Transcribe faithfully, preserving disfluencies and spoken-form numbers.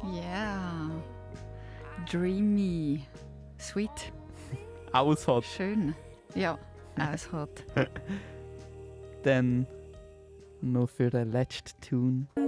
Yeah. Dreamy. Sweet. Aushot. Schön. Ja, aushot. Dann noch für den letzten Tune.